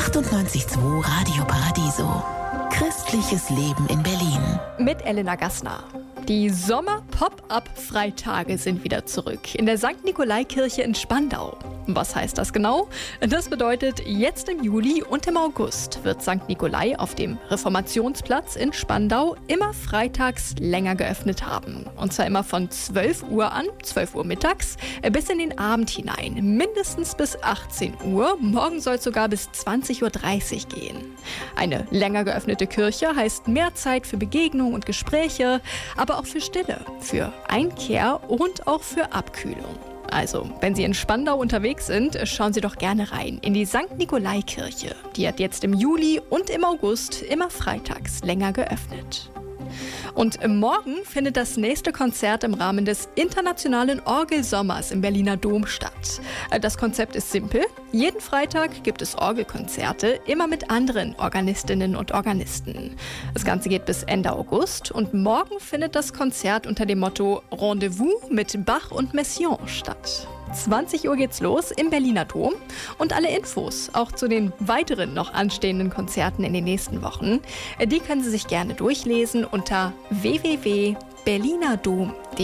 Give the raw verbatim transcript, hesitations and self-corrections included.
achtundneunzig Komma zwei Radio Paradiso. Christliches Leben in Berlin. Mit Elena Gassner. Die Sommer-Pop-Up-Freitage sind wieder zurück in der Sankt Nikolai-Kirche in Spandau. Was heißt das genau? Das bedeutet, jetzt im Juli und im August wird Sankt Nikolai auf dem Reformationsplatz in Spandau immer freitags länger geöffnet haben. Und zwar immer von zwölf Uhr an, zwölf Uhr mittags, bis in den Abend hinein. Mindestens bis achtzehn Uhr. Morgen soll es sogar bis zwanzig Uhr dreißig gehen. Eine länger geöffnete Kirche heißt mehr Zeit für Begegnung und Gespräche, aber auch für Stille, für Einkehr und auch für Abkühlung. Also, wenn Sie in Spandau unterwegs sind, schauen Sie doch gerne rein in die Sankt Nikolai-Kirche. Die hat jetzt im Juli und im August immer freitags länger geöffnet. Und morgen findet das nächste Konzert im Rahmen des Internationalen Orgelsommers im Berliner Dom statt. Das Konzept ist simpel. Jeden Freitag gibt es Orgelkonzerte, immer mit anderen Organistinnen und Organisten. Das Ganze geht bis Ende August und morgen findet das Konzert unter dem Motto Rendezvous mit Bach und Messiaen statt. zwanzig Uhr geht's los im Berliner Dom und alle Infos, auch zu den weiteren noch anstehenden Konzerten in den nächsten Wochen, die können Sie sich gerne durchlesen unter w w w punkt berlinerdom punkt de.